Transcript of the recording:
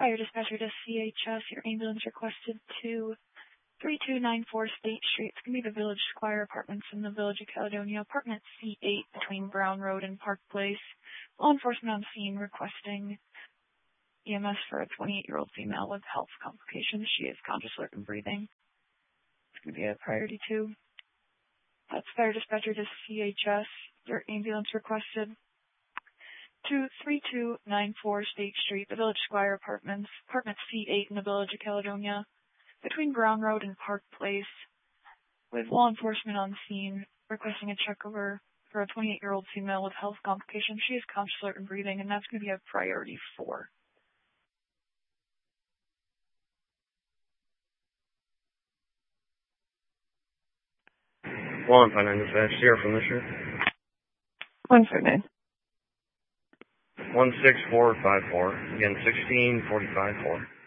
Fire dispatcher to CHS. Your ambulance requested to 3294 State Street. It's going to be the Village Squire Apartments in the Village of Caledonia. Apartment C8 between Brown Road and Park Place. Law enforcement on scene requesting EMS for a 28-year-old female with health complications. She is conscious, alert, and breathing. It's going to be a priority 2. That's fire dispatcher to CHS. Your ambulance requested to 3294 State Street, the Village Squire Apartments, Apartment C8 in the Village of Caledonia, between Brown Road and Park Place, with law enforcement on scene requesting a checkover for a 28-year-old female with health complications. She is conscious, alert, and breathing, and that's going to be a priority 4. Law enforcement dispatch, Sierra from Lisher. 149. 16454, again 16454.